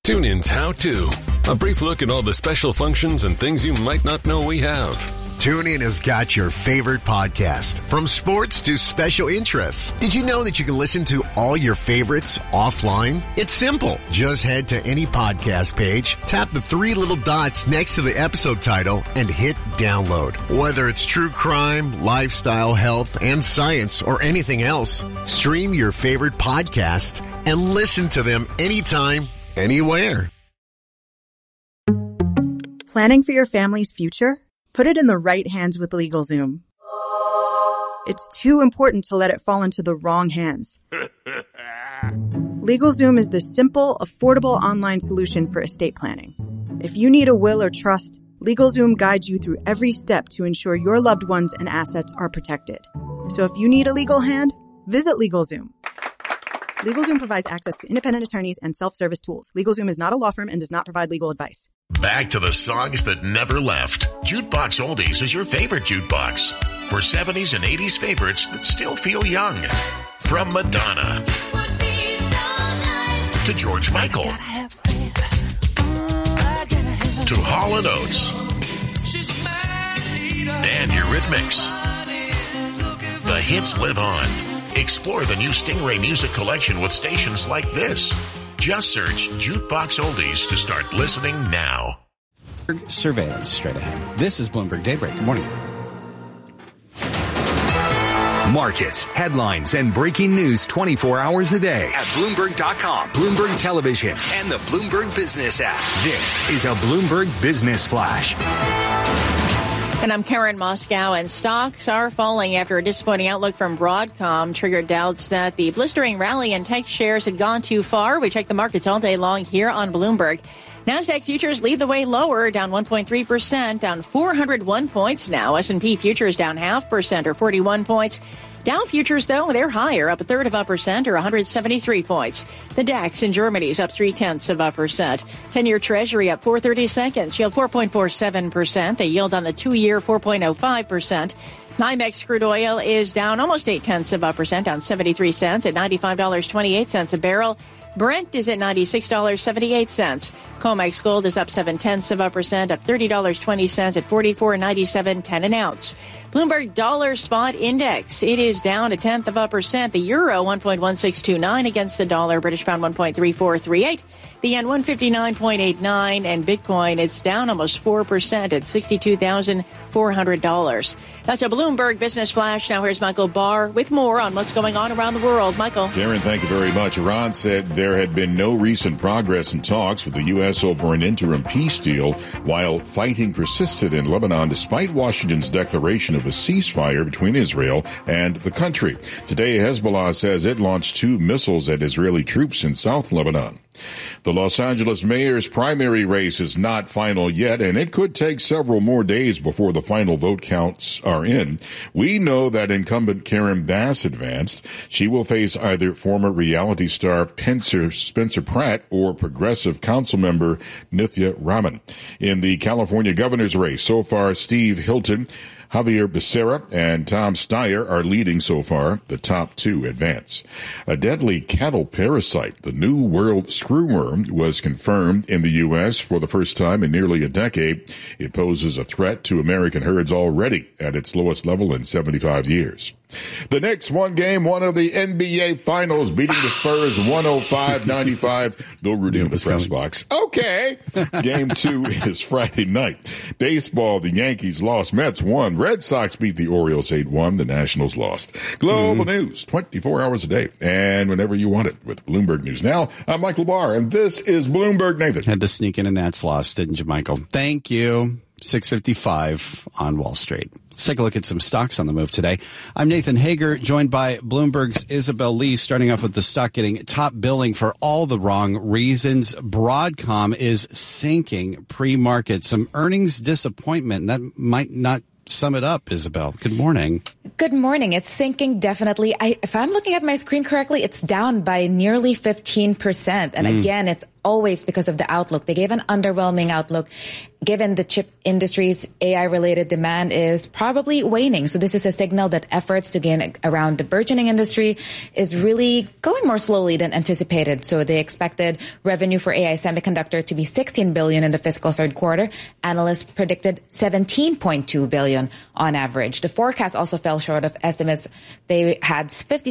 TuneIn's How To. A brief look at all the special functions and things you might not know we have. TuneIn has got your favorite podcast, from sports to special interests. Did you know that you can listen to all your favorites offline? It's simple. Just head to any podcast page, tap the three little dots next to the episode title, and hit download. Whether it's true crime, lifestyle, health, and science, or anything else, stream your favorite podcasts and listen to them anytime, anywhere. Planning for your family's future? Put it in the right hands with LegalZoom. It's too important to let it fall into the wrong hands. LegalZoom is the simple, affordable online solution for estate planning. If you need a will or trust, LegalZoom guides you through every step to ensure your loved ones and assets are protected. So if you need a legal hand, visit LegalZoom. LegalZoom provides access to independent attorneys and self-service tools. LegalZoom is not a law firm and does not provide legal advice. Back to the songs that never left. Jukebox Oldies is your favorite jukebox. For 70s and 80s favorites that still feel young. From Madonna to George Michael to Hall & Oates and Eurythmics. The hits live on. Explore the new Stingray Music Collection with stations like this. Just search Jukebox Oldies to start listening now. Surveillance straight ahead. This is Bloomberg Daybreak. Good morning. Markets, headlines, and breaking news 24 hours a day at Bloomberg.com, Bloomberg Television, and the Bloomberg Business app. This is a Bloomberg Business Flash. And I'm Karen Moscow, and stocks are falling after a disappointing outlook from Broadcom triggered doubts that the blistering rally in tech shares had gone too far. We check the markets all day long here on Bloomberg. NASDAQ futures lead the way lower, down 1.3%, down 401 points now. S&P futures down 0.5% or 41 points. Dow futures, though, they're higher, up 0.33% or 173 points. The DAX in Germany is up 0.3%. 10-year Treasury up 4/32, yield 4.47%. The yield on the 2-year 4.05%. NYMEX crude oil is down almost 0.8%, down 73 cents at $95.28 a barrel. Brent is at $96.78. COMEX gold is up 0.7%, up $30.20 at $44.97.10 an ounce. Bloomberg Dollar Spot Index, it is down 0.1%. The euro 1.1629 against the dollar. British pound 1.3438. The yen 159.89, and Bitcoin, it's down almost 4% at $62,400. That's a Bloomberg Business Flash. Now here's Michael Barr with more on what's going on around the world. Michael. Karen, thank you very much. Iran said there had been no recent progress in talks with the U.S. over an interim peace deal, while fighting persisted in Lebanon despite Washington's declaration of a ceasefire between Israel and the country. Today, Hezbollah says it launched 2 missiles at Israeli troops in South Lebanon. The Los Angeles mayor's primary race is not final yet, and it could take several more days before the final vote counts are in. We know that incumbent Karen Bass advanced. She will face either former reality star Spencer Pratt or progressive council member Nithya Raman. In the California governor's race, so far, Steve Hilton, Javier Becerra, and Tom Steyer are leading so far. The top 2 advance. A deadly cattle parasite, the New World screwworm, was confirmed in the U.S. for the first time in nearly a decade. It poses a threat to American herds already at its lowest level in 75 years. The Knicks won game 1 of the NBA Finals, beating the Spurs 105-95. No Rudy in the press box. Okay. Game 2 is Friday night. Baseball, the Yankees lost. Mets won. Red Sox beat the Orioles 8-1. The Nationals lost. Global news, 24 hours a day, and whenever you want it with Bloomberg News. Now, I'm Michael Barr, and this is Bloomberg Nathan. Had to sneak in a Nats loss, didn't you, Michael? Thank you. 6:55 on Wall Street. Let's take a look at some stocks on the move today. I'm Nathan Hager, joined by Bloomberg's Isabel Lee, starting off with the stock getting top billing for all the wrong reasons. Broadcom is sinking pre-market. Some earnings disappointment. That might not sum it up, Isabel. Good morning. Good morning. It's sinking, definitely. If I'm looking at my screen correctly, it's down by nearly 15%. And again, it's always because of the outlook. They gave an underwhelming outlook. Given the chip industry's AI-related demand is probably waning. So this is a signal that efforts to gain around the burgeoning industry is really going more slowly than anticipated. So they expected revenue for AI semiconductor to be $16 billion in the fiscal third quarter. Analysts predicted $17.2 billion on average. The forecast also fell short of estimates. They had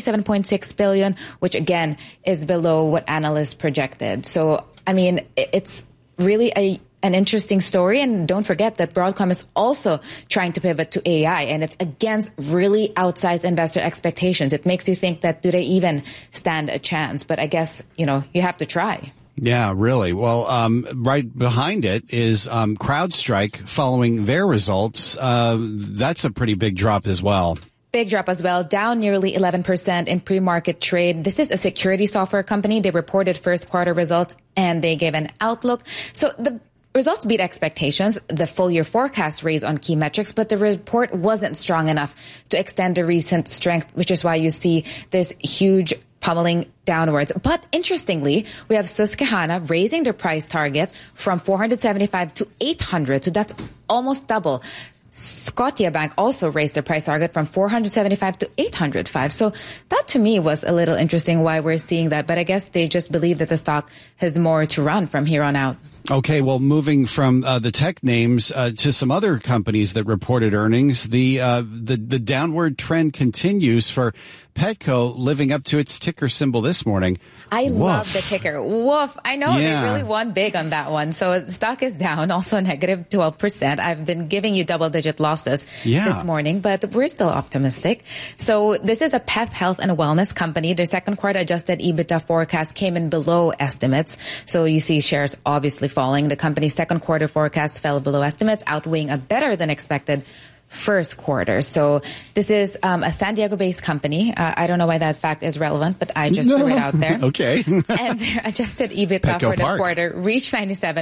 $57.6 billion, which again is below what analysts projected. So, I mean, it's really an interesting story. And don't forget that Broadcom is also trying to pivot to AI, and it's against really outsized investor expectations. It makes you think that do they even stand a chance? But I guess, you have to try. Yeah, really. Well, right behind it is CrowdStrike following their results. That's a pretty big drop as well. Big drop as well, down nearly 11% in pre-market trade. This is a security software company. They reported first quarter results and they gave an outlook. So the results beat expectations, the full year forecast raised on key metrics, but the report wasn't strong enough to extend the recent strength, which is why you see this huge pummeling downwards. But interestingly, we have Susquehanna raising their price target from $475 to $800. So that's almost double. Scotiabank also raised their price target from $475 to $805. So that to me was a little interesting why we're seeing that. But I guess they just believe that the stock has more to run from here on out. Okay, well, moving from the tech names to some other companies that reported earnings, the downward trend continues for Petco, living up to its ticker symbol this morning. I love the ticker. Woof. I know they really won big on that one. So the stock is down, also negative 12%. I've been giving you double-digit losses this morning, but we're still optimistic. So this is a pet health and wellness company. Their second quarter adjusted EBITDA forecast came in below estimates. So you see shares obviously falling. The company's second quarter forecast fell below estimates, outweighing a better than expected first quarter. So this is a San Diego-based company. I don't know why that fact is relevant, but I just threw it out there. Okay. And their adjusted EBITDA for the quarter reached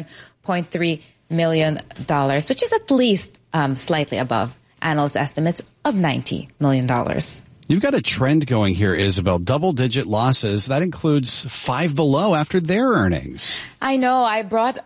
$97.3 million, which is at least slightly above analyst estimates of $90 million. You've got a trend going here, Isabel. Double-digit losses. That includes Five Below after their earnings. I know. I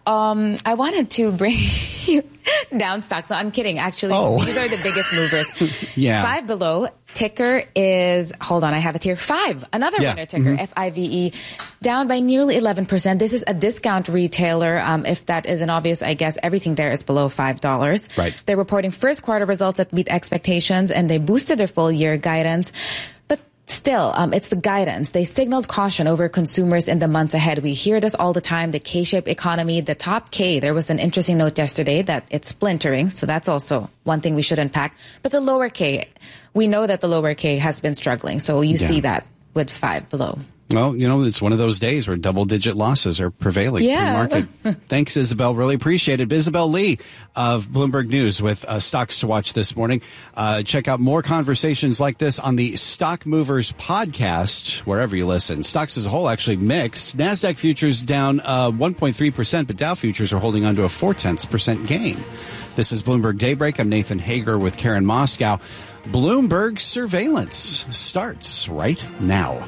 wanted to bring you down stocks. No, I'm kidding. Actually, these are the biggest movers. Five Below. Ticker is, hold on, I have it here. Five, another winner ticker, FIVE, down by nearly 11%. This is a discount retailer. If that isn't obvious, I guess everything there is below $5. Right. They're reporting first quarter results that beat expectations, and they boosted their full year guidance. But still, it's the guidance. They signaled caution over consumers in the months ahead. We hear this all the time, the K-shaped economy, the top K. There was an interesting note yesterday that it's splintering, so that's also one thing we should unpack. But the lower K, we know that the lower K has been struggling, so you see that with Five Below. Well, it's one of those days where double-digit losses are prevailing in the market. Thanks, Isabel. Really appreciate it. Isabel Lee of Bloomberg News with Stocks to Watch this morning. Check out more conversations like this on the Stock Movers podcast, wherever you listen. Stocks as a whole actually mixed. NASDAQ futures down 1.3%, but Dow futures are holding on to a 0.4% gain. This is Bloomberg Daybreak. I'm Nathan Hager with Karen Moscow. Bloomberg surveillance starts right now.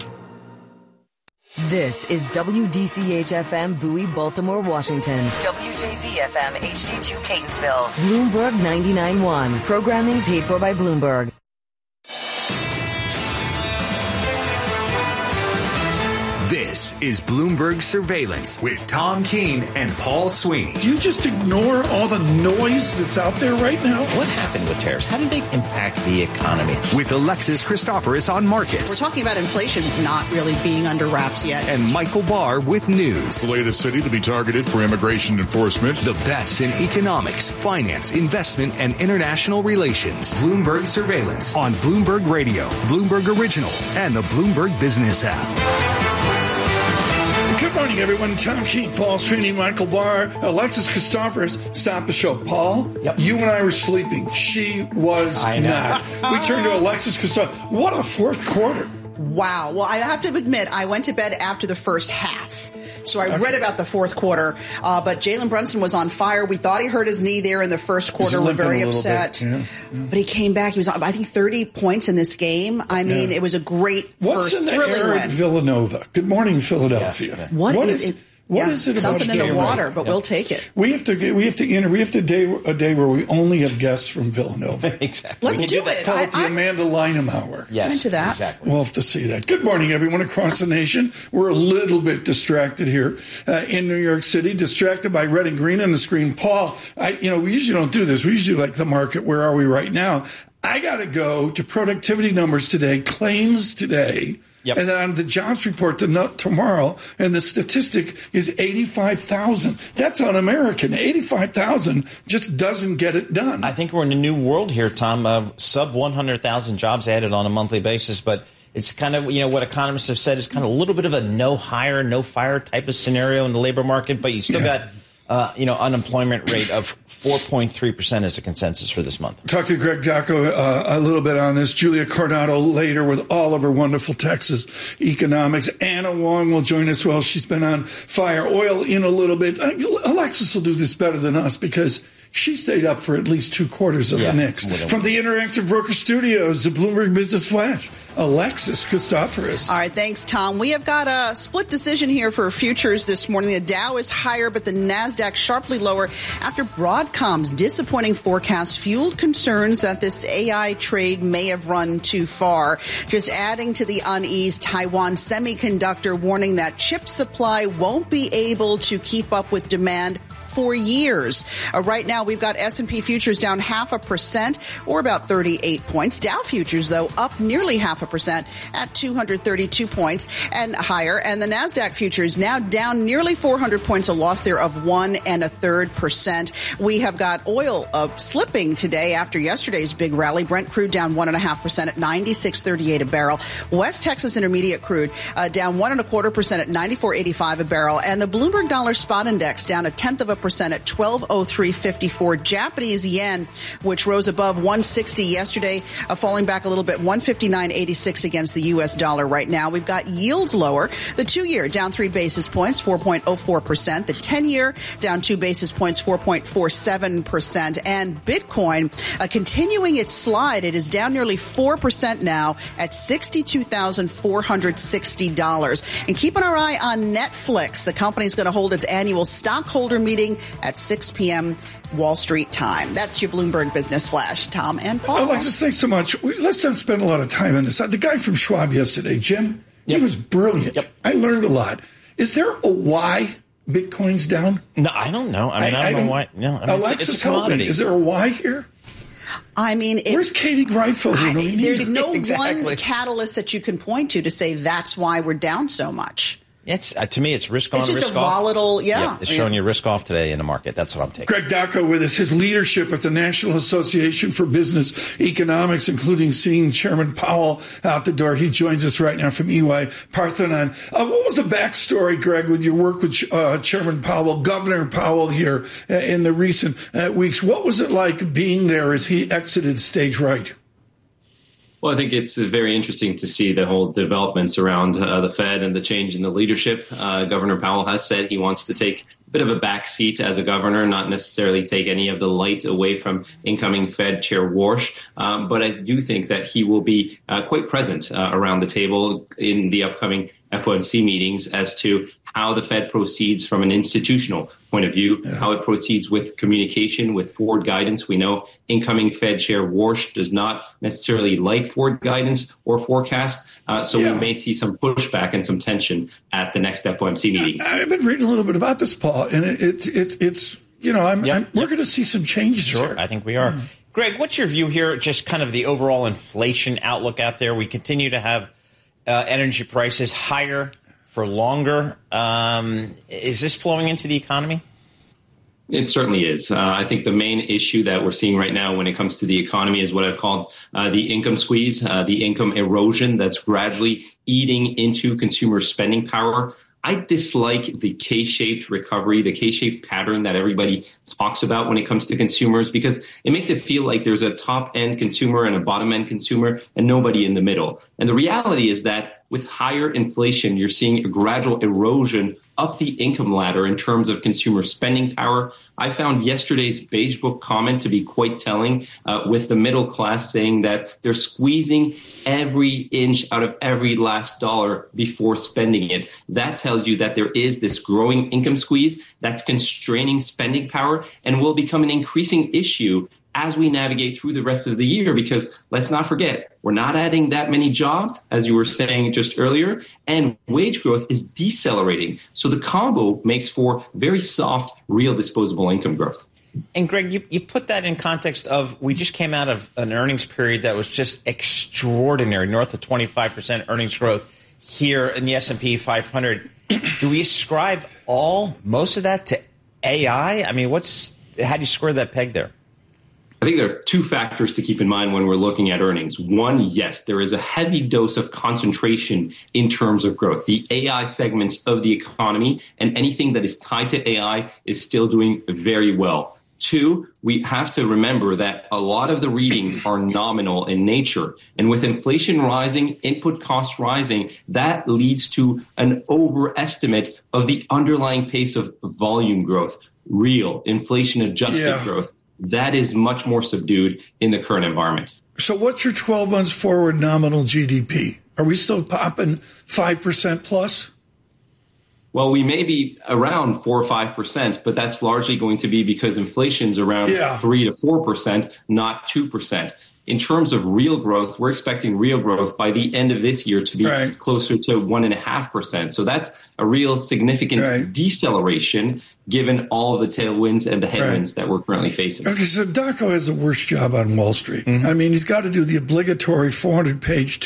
This is WDCH-FM Bowie, Baltimore, Washington. WJZ-FM HD2 Catonsville. Bloomberg 99.1. Programming paid for by Bloomberg. This is Bloomberg Surveillance with Tom Keene and Paul Sweeney. Do you just ignore all the noise that's out there right now? What happened with tariffs? How did they impact the economy? With Alexis Christoforous on markets. We're talking about inflation not really being under wraps yet. And Michael Barr with news. The latest city to be targeted for immigration enforcement. The best in economics, finance, investment, and international relations. Bloomberg Surveillance on Bloomberg Radio, Bloomberg Originals, and the Bloomberg Business app. Good morning, everyone. Tom Keene, Paul Sweeney, Michael Barr, Alexis Christoforous. Stop the show. Paul, you and I were sleeping. She was not. We turned to Alexis Christoforous. What a fourth quarter. Wow. Well, I have to admit, I went to bed after the first half. So I read about the fourth quarter, but Jalen Brunson was on fire. We thought he hurt his knee there in the first quarter. We're very upset. But he came back. He was on, I think, 30 points in this game. I mean, it was a great What's first in the thrilling air win. at Villanova? Good morning, Philadelphia. What is it? What is it about something in the water? But we'll take it. We have to a day where we only have guests from Villanova. Exactly. Let's do it. Call it the Amanda Lynham Hour. Yes, into that. Exactly. We'll have to see that. Good morning, everyone across the nation. We're a little bit distracted here in New York City, distracted by red and green on the screen. Paul, we usually don't do this. We usually like the market. Where are we right now? I got to go to productivity numbers today, claims today. Yep. And then on the jobs report tomorrow, and the statistic is 85,000. That's un-American. 85,000 just doesn't get it done. I think we're in a new world here, Tom. Sub 100,000 jobs added on a monthly basis, but it's kind of, what economists have said is kind of a little bit of a no hire, no fire type of scenario in the labor market, but you still got unemployment rate of 4.3% as a consensus for this month. Talk to Greg Dacco a little bit on this. Julia Coronado later with all of her wonderful Texas economics. Anna Wong will join us. Well, she's been on fire. Oil in a little bit. Alexis will do this better than us because she stayed up for at least 2 quarters of the next. From the Interactive Broker Studios, the Bloomberg Business Flash, Alexis Christoforous. All right, thanks, Tom. We have got a split decision here for futures this morning. The Dow is higher, but the NASDAQ sharply lower after Broadcom's disappointing forecast fueled concerns that this AI trade may have run too far. Just adding to the unease, Taiwan Semiconductor warning that chip supply won't be able to keep up with demand for years. Right now, we've got S&P futures down 0.5% or about 38 points. Dow futures, though, up nearly 0.5% at 232 points and higher. And the NASDAQ futures now down nearly 400 points, a loss there of 1.33%. We have got oil slipping today after yesterday's big rally. Brent crude down 1.5% at 96.38 a barrel. West Texas Intermediate crude down 1.25% at 94.85 a barrel. And the Bloomberg Dollar Spot Index down 0.1% at 1203.54. Japanese yen, which rose above 160 yesterday, falling back a little bit, 159.86 against the U.S. dollar right now. We've got yields lower. The 2-year down 3 basis points, 4.04%. The 10-year down 2 basis points, 4.47%. And Bitcoin continuing its slide. It is down nearly 4% now at $62,460. And keeping our eye on Netflix. The company's going to hold its annual stockholder meeting at 6 p.m. Wall Street time. That's your Bloomberg Business Flash. Tom and Paul. Alexis, thanks so much. Let's not spend a lot of time on this. The guy from Schwab yesterday, Jim, he was brilliant. Yep. I learned a lot. Is there a why Bitcoin's down? No, I don't know. I don't know why. No, Alexis, it's a commodity. Is there a why here? Where's Katie Greifeld? There's no one catalyst that you can point to say that's why we're down so much. It's to me, it's risk on, risk off. It's just a volatile, it's showing you risk off today in the market. That's what I'm taking. Greg Dacco with us, his leadership at the National Association for Business Economics, including seeing Chairman Powell out the door. He joins us right now from EY Parthenon. What was the backstory, Greg, with your work with Chairman Powell, Governor Powell here in the recent weeks? What was it like being there as he exited stage right? Well, I think it's very interesting to see the whole developments around the Fed and the change in the leadership. Governor Powell has said he wants to take a bit of a back seat as a governor, not necessarily take any of the light away from incoming Fed Chair Warsh. But I do think that he will be quite present around the table in the upcoming FOMC meetings as to how the Fed proceeds from an institutional point of view, how it proceeds with communication, with forward guidance. We know incoming Fed Chair Warsh does not necessarily like forward guidance or forecast, so we may see some pushback and some tension at the next FOMC meetings. I've been reading a little bit about this, Paul, and it's we're going to see some changes. Sure, I think we are. Greg, what's your view here? Just kind of the overall inflation outlook out there. We continue to have energy prices higher for longer. Is this flowing into the economy? It certainly is. I think the main issue that we're seeing right now when it comes to the economy is what I've called the income squeeze, the income erosion that's gradually eating into consumer spending power. I dislike the K-shaped recovery, the K-shaped pattern that everybody talks about when it comes to consumers, because it makes it feel like there's a top-end consumer and a bottom-end consumer and nobody in the middle. And the reality is that with higher inflation, you're seeing a gradual erosion up the income ladder in terms of consumer spending power. I found yesterday's Beige Book comment to be quite telling, with the middle class saying that they're squeezing every inch out of every last dollar before spending it. That tells you that there is this growing income squeeze that's constraining spending power and will become an increasing issue as we navigate through the rest of the year, because let's not forget, we're not adding that many jobs, as you were saying just earlier, and wage growth is decelerating. So the combo makes for very soft, real disposable income growth. And Greg, you put that in context of, we just came out of an earnings period that was just extraordinary, north of 25% earnings growth here in the S&P 500. Do we ascribe most of that to AI? I mean, how do you square that peg there? I think there are two factors to keep in mind when we're looking at earnings. One, yes, there is a heavy dose of concentration in terms of growth. The AI segments of the economy and anything that is tied to AI is still doing very well. Two, we have to remember that a lot of the readings are nominal in nature. And with inflation rising, input costs rising, that leads to an overestimate of the underlying pace of volume growth, real inflation-adjusted growth. That is much more subdued in the current environment. So what's your 12 months forward nominal GDP? Are we still popping 5% plus? Well, we may be around 4 or 5%, but that's largely going to be because inflation's around 3 to 4%, not 2%. In terms of real growth, we're expecting real growth by the end of this year to be closer to 1.5%. So that's a real significant deceleration given all of the tailwinds and the headwinds that we're currently facing. Okay, so Daco has the worst job on Wall Street. I mean, he's got to do the obligatory 400-page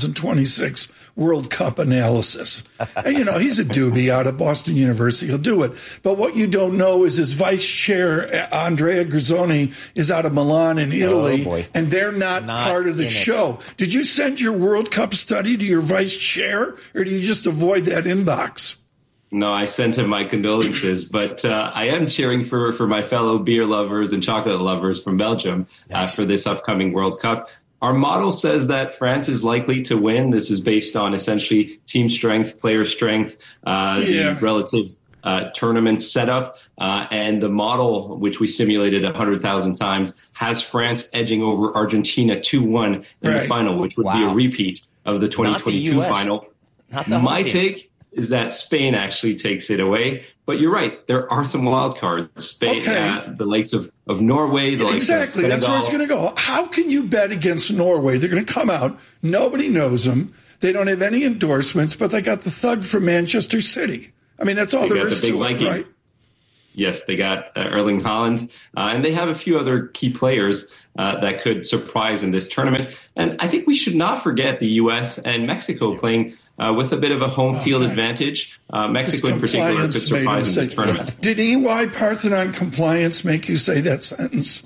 2026 World Cup analysis. And, he's a doobie out of Boston University. He'll do it. But what you don't know is his vice chair, Andrea Grisoni, is out of Milan in Italy, and they're not part of the show. Did you send your World Cup study to your vice chair, or do you just avoid that inbox? No, I sent him my condolences, but I am cheering for my fellow beer lovers and chocolate lovers from Belgium for this upcoming World Cup. Our model says that France is likely to win. This is based on essentially team strength, player strength, the relative tournament setup. And the model, which we simulated 100,000 times, has France edging over Argentina 2-1 in the final, which would be a repeat of the 2022 final. My take is that Spain actually takes it away. But you're right. There are some wild cards. Spain, the likes of Norway. The likes of Senegal. That's where it's going to go. How can you bet against Norway? They're going to come out. Nobody knows them. They don't have any endorsements, but they got the thug from Manchester City. I mean, that's all there is to it, right? Yes, they got Erling Haaland, and they have a few other key players that could surprise in this tournament. And I think we should not forget the U.S. and Mexico playing with a bit of a home field advantage. Mexico in particular could surprise in this tournament. Did EY Parthenon compliance make you say that sentence?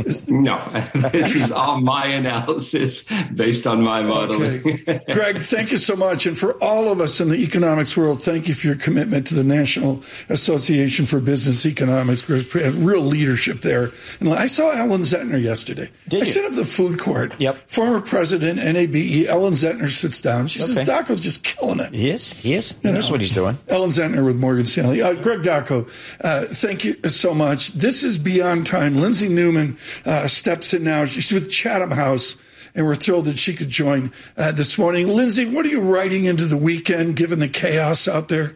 No, this is all my analysis based on my modeling. Okay. Greg, thank you so much. And for all of us in the economics world, thank you for your commitment to the National Association for Business Economics. Real leadership there. And I saw Ellen Zentner yesterday. I set up the food court. Former president, NABE, Ellen Zentner sits down. She says, Daco's just killing it. He is. He knows what he's doing. Ellen Zentner with Morgan Stanley. Greg Daco, thank you so much. This is Beyond Time. Lindsay Newman steps in now. She's with Chatham House, and we're thrilled that she could join this morning. Lindsay, what are you writing into the weekend, given the chaos out there?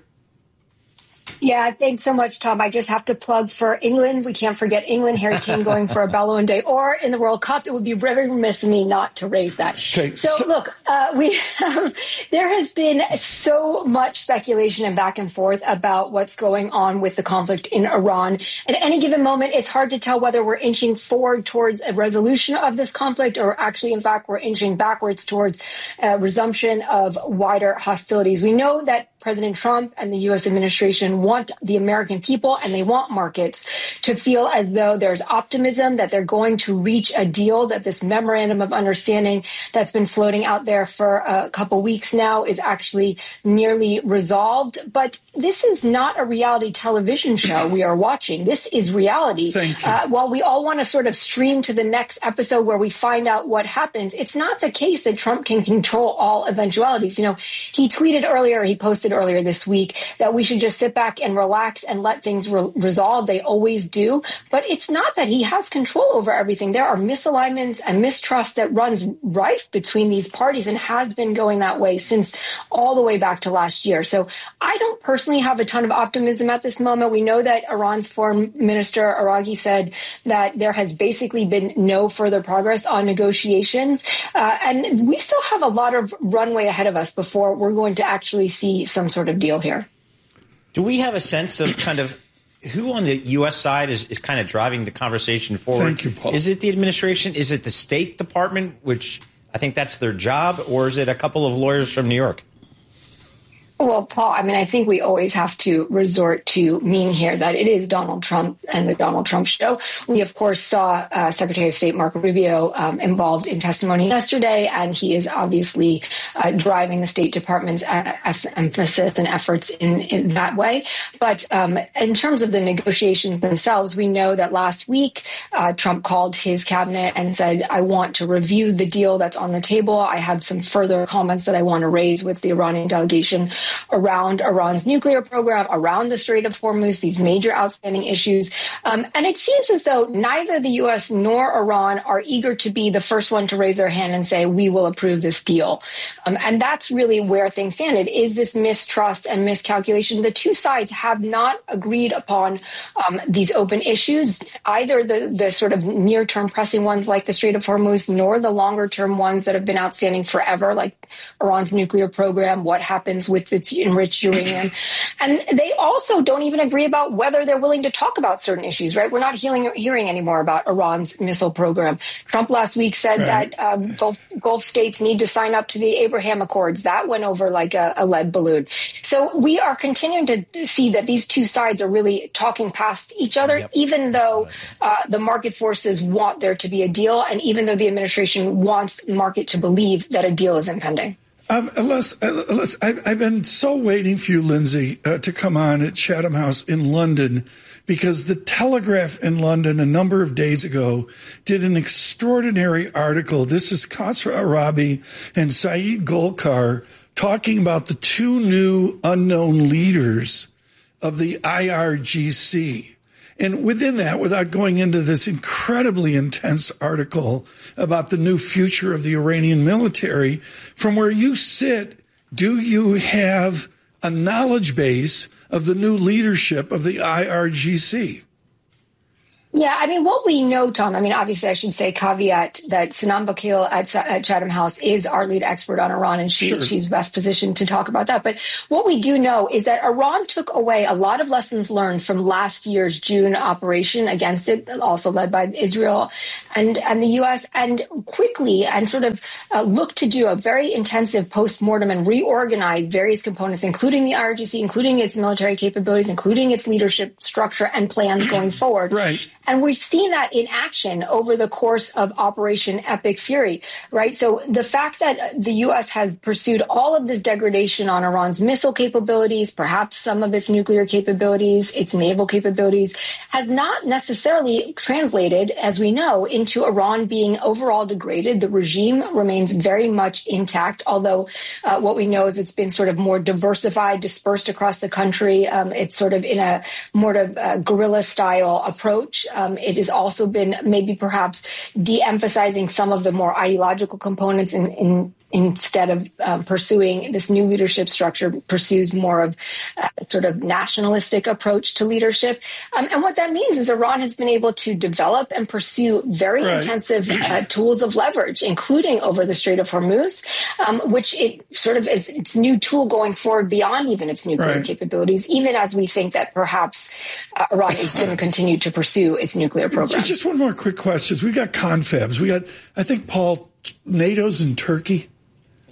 Yeah, thanks so much, Tom. I just have to plug for England. We can't forget England, Harry Kane going for a Ballon d'Or in the World Cup. It would be very remiss of me not to raise that. Okay. So look, there has been so much speculation and back and forth about what's going on with the conflict in Iran. At any given moment, it's hard to tell whether we're inching forward towards a resolution of this conflict or actually, in fact, we're inching backwards towards a resumption of wider hostilities. We know that President Trump and the U.S. administration want the American people and they want markets to feel as though there's optimism that they're going to reach a deal, that this memorandum of understanding that's been floating out there for a couple weeks now is actually nearly resolved. But this is not a reality television show we are watching. This is reality. While we all want to sort of stream to the next episode where we find out what happens, it's not the case that Trump can control all eventualities. You know, he posted earlier this week that we should just sit back and relax and let things resolve. They always do. But it's not that he has control over everything. There are misalignments and mistrust that runs rife between these parties and has been going that way since all the way back to last year. So I don't personally have a ton of optimism at this moment. We know that Iran's foreign minister Araghi said that there has basically been no further progress on negotiations. And we still have a lot of runway ahead of us before we're going to actually see some sort of deal here. Do we have a sense of kind of who on the U.S. side is kind of driving the conversation forward? Thank you, Paul. Is it the administration? Is it the State Department, which I think that's their job, or is it a couple of lawyers from New York? Well, Paul, I mean, I think we always have to resort to mean here that it is Donald Trump and the Donald Trump show. We, of course, saw Secretary of State Marco Rubio involved in testimony yesterday, and he is obviously driving the State Department's emphasis and efforts in that way. But in terms of the negotiations themselves, we know that last week Trump called his cabinet and said, I want to review the deal that's on the table. I have some further comments that I want to raise with the Iranian delegation around Iran's nuclear program, around the Strait of Hormuz, these major outstanding issues. And it seems as though neither the U.S. nor Iran are eager to be the first one to raise their hand and say, we will approve this deal. And that's really where things stand. It is this mistrust and miscalculation. The two sides have not agreed upon these open issues, either the sort of near-term pressing ones like the Strait of Hormuz, nor the longer-term ones that have been outstanding forever, like Iran's nuclear program, what happens with its enriched uranium. And they also don't even agree about whether they're willing to talk about certain issues, right? We're not hearing anymore about Iran's missile program. Trump last week said that Gulf states need to sign up to the Abraham Accords. That went over like a lead balloon. So we are continuing to see that these two sides are really talking past each other, even though the market forces want there to be a deal, and even though the administration wants the market to believe that a deal is impending. I've been so waiting for you, Lindsay, to come on at Chatham House in London, because the Telegraph in London a number of days ago did an extraordinary article. This is Qasra Arabi and Saeed Golkar talking about the two new unknown leaders of the IRGC. And within that, without going into this incredibly intense article about the new future of the Iranian military, from where you sit, do you have a knowledge base of the new leadership of the IRGC? Yeah, I mean, what we know, Tom, I mean, obviously I should say caveat that Sanam Vakil at Chatham House is our lead expert on Iran, and she's best positioned to talk about that. But what we do know is that Iran took away a lot of lessons learned from last year's June operation against it, also led by Israel and the U.S., and quickly and sort of looked to do a very intensive postmortem and reorganize various components, including the IRGC, including its military capabilities, including its leadership structure and plans going forward. Right. And we've seen that in action over the course of Operation Epic Fury, right? So the fact that the U.S. has pursued all of this degradation on Iran's missile capabilities, perhaps some of its nuclear capabilities, its naval capabilities, has not necessarily translated, as we know, into Iran being overall degraded. The regime remains very much intact, although what we know is it's been sort of more diversified, dispersed across the country. It's sort of in a more of guerrilla-style approach. It has also been maybe perhaps de-emphasizing some of the more ideological components instead of pursuing this new leadership structure, pursues more of a sort of nationalistic approach to leadership. And what that means is Iran has been able to develop and pursue very intensive tools of leverage, including over the Strait of Hormuz, which it sort of is its new tool going forward beyond even its nuclear capabilities, even as we think that perhaps Iran is going to continue to pursue its nuclear program. Just one more quick question. We got confabs. We got, I think, Paul, NATO's in Turkey.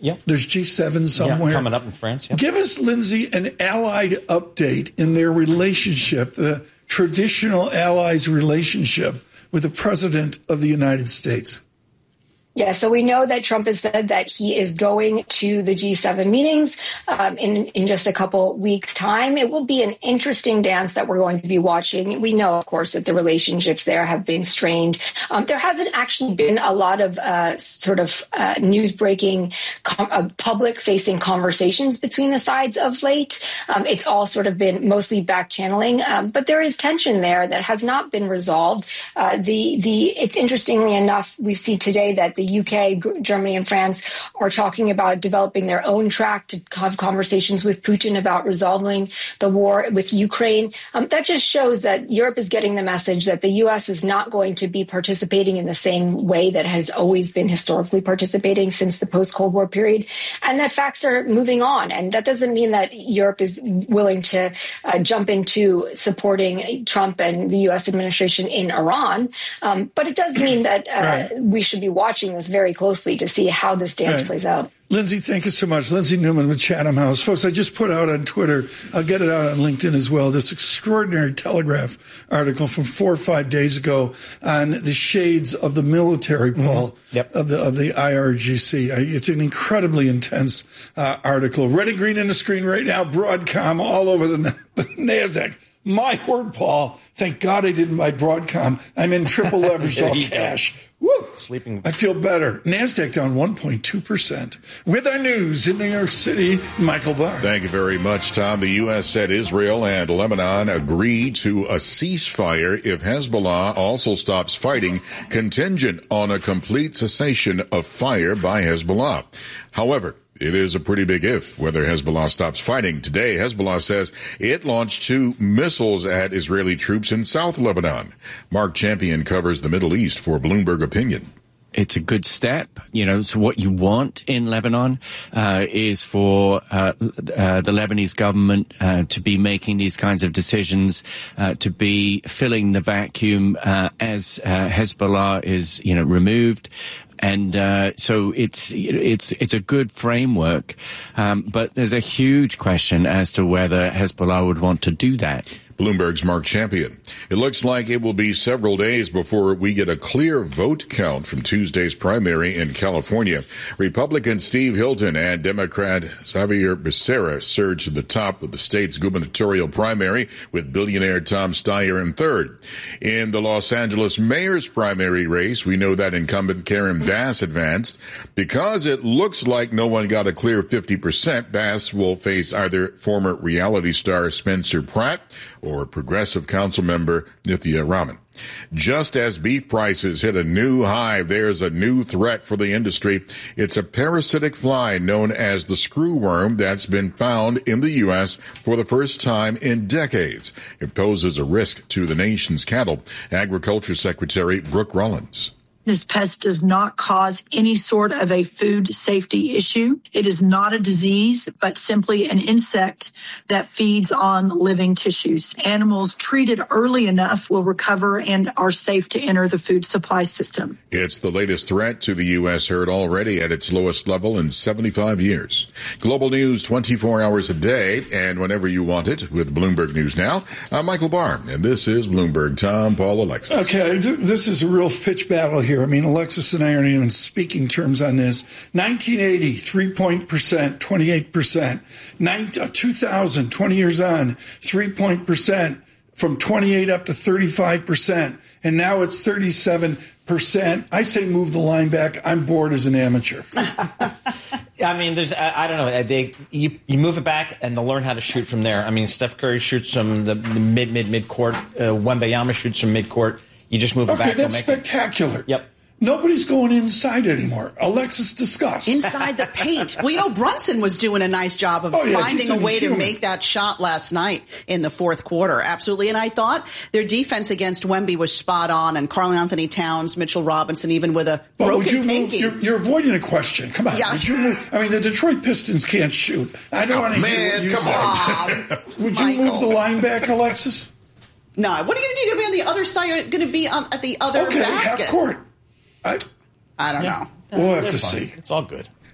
Yep. There's G7 somewhere. Coming up in France. Yep. Give us, Lindsay, an allied update in their relationship, the traditional allies' relationship with the President of the United States. Yeah, so we know that Trump has said that he is going to the G7 meetings in just a couple weeks' time. It will be an interesting dance that we're going to be watching. We know, of course, that the relationships there have been strained. There hasn't actually been a lot of news-breaking, public-facing conversations between the sides of late. It's all sort of been mostly back-channeling, but there is tension there that has not been resolved. It's interestingly enough, we see today that the UK, Germany, and France are talking about developing their own track to have conversations with Putin about resolving the war with Ukraine. That just shows that Europe is getting the message that the U.S. is not going to be participating in the same way that has always been historically participating since the post-Cold War period, and that facts are moving on. And that doesn't mean that Europe is willing to jump into supporting Trump and the U.S. administration in Iran, but it does mean that we should be watching this very closely to see how this dance plays out. Lindsay, thank you so much. Lindsay Newman with Chatham House. Folks, I just put out on Twitter, I'll get it out on LinkedIn as well, this extraordinary Telegraph article from 4 or 5 days ago on the shades of the military, Paul, of the IRGC. It's an incredibly intense article. Red and green in the screen right now, Broadcom all over the NASDAQ. My word, Paul, thank God I didn't buy Broadcom. I'm in triple leveraged all cash. Woo! Sleeping. I feel better. NASDAQ down 1.2%. With our news in New York City, Michael Barr. Thank you very much, Tom. The U.S. said Israel and Lebanon agree to a ceasefire if Hezbollah also stops fighting, contingent on a complete cessation of fire by Hezbollah. However, it is a pretty big if whether Hezbollah stops fighting. Today, Hezbollah says it launched 2 missiles at Israeli troops in South Lebanon. Mark Champion covers the Middle East for Bloomberg Opinion. It's a good step. So what you want in Lebanon is for the Lebanese government to be making these kinds of decisions, to be filling the vacuum as Hezbollah is, removed. And so it's a good framework, but there's a huge question as to whether Hezbollah would want to do that. Bloomberg's Mark Champion. It looks like it will be several days before we get a clear vote count from Tuesday's primary in California. Republican Steve Hilton and Democrat Xavier Becerra surged to the top of the state's gubernatorial primary, with billionaire Tom Steyer in third. In the Los Angeles mayor's primary race, we know that incumbent Karen Bass advanced. Because it looks like no one got a clear 50%, Bass will face either former reality star Spencer Pratt or progressive council member Nithya Raman. Just as beef prices hit a new high, there's a new threat for the industry. It's a parasitic fly known as the screwworm that's been found in the U.S. for the first time in decades. It poses a risk to the nation's cattle. Agriculture Secretary Brooke Rollins. This pest does not cause any sort of a food safety issue. It is not a disease, but simply an insect that feeds on living tissues. Animals treated early enough will recover and are safe to enter the food supply system. It's the latest threat to the U.S. herd, already at its lowest level in 75 years. Global news 24 hours a day and whenever you want it with Bloomberg News Now. I'm Michael Barr, and this is Bloomberg. Tom, Paul, Alexis. Okay, this is a real pitch battle here. I mean, Alexis and I aren't even speaking terms on this. 1980, 28%. 2000, 20 years on, 3% from 28 up to 35%. And now it's 37%. I say move the line back. I'm bored as an amateur. I mean, I don't know. You move it back and they'll learn how to shoot from there. I mean, Steph Curry shoots from the mid court. Wembanyama shoots from mid court. You just move it back. Okay, that's spectacular. Yep. Nobody's going inside anymore. Alexis, discuss. Inside the paint. Well, Brunson was doing a nice job of finding a way to make that shot last night in the fourth quarter. Absolutely. And I thought their defense against Wemby was spot on, and Karl-Anthony Towns, Mitchell Robinson, even with a broken pinky. You're avoiding a question. Come on. Yeah. Would you move? I mean, the Detroit Pistons can't shoot. I don't want to hear what you say. Would you move the line back, Alexis? No. What are you going to do? You're going to be on the other side. You're going to be at the other basket. Half court. I don't know. We'll have to see. It's all good.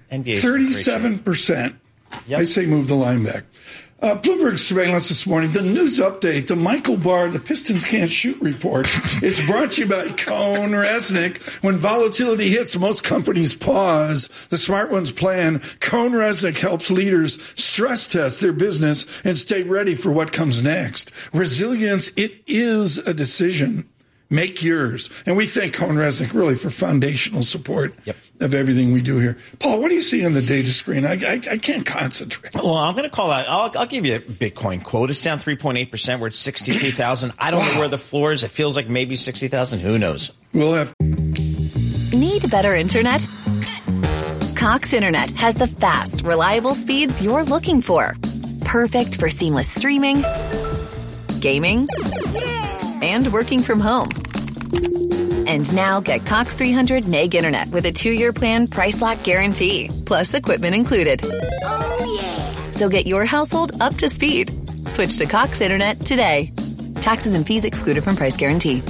NBA 37%. Yep. I say move the line back. Bloomberg surveillance this morning. The news update, the Michael Barr, the Pistons can't shoot report. It's brought to you by Cohn Resnick. When volatility hits, most companies pause. The smart ones plan. Cohn Resnick helps leaders stress test their business and stay ready for what comes next. Resilience, it is a decision. Make yours. And we thank Cohn Resnick really for foundational support of everything we do here. Paul, what do you see on the data screen? I can't concentrate. Well, I'm going to call out. I'll give you a Bitcoin quote. It's down 3.8%. We're at 62,000. I don't know where the floor is. It feels like maybe 60,000. Who knows? We'll have. Need better internet? Cox Internet has the fast, reliable speeds you're looking for. Perfect for seamless streaming, gaming, and working from home. And now get Cox 300 meg internet with a 2-year plan price lock guarantee, plus equipment included. Oh, yeah. So get your household up to speed. Switch to Cox Internet today. Taxes and fees excluded from price guarantee.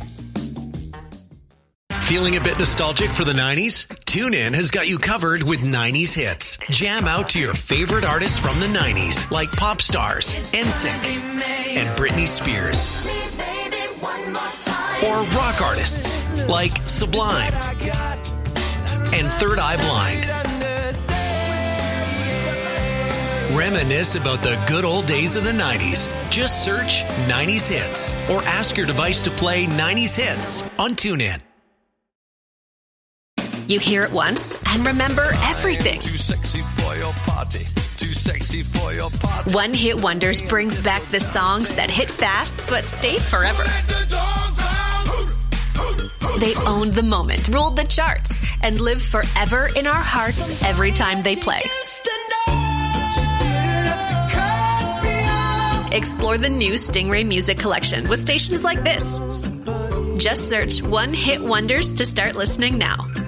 Feeling a bit nostalgic for the 90s? TuneIn has got you covered with 90s hits. Jam out to your favorite artists from the 90s, like pop stars, NSYNC, and Britney Spears. Or rock artists like Sublime and Third Eye Blind. Reminisce about the good old days of the 90s. Just search 90s Hits or ask your device to play 90s Hits on TuneIn. You hear it once and remember everything. Too sexy for your party. Too sexy for your party. One Hit Wonders brings back the songs that hit fast but stay forever. They owned the moment, ruled the charts, and live forever in our hearts every time they play. Explore the new Stingray Music Collection with stations like this. Just search One Hit Wonders to start listening now.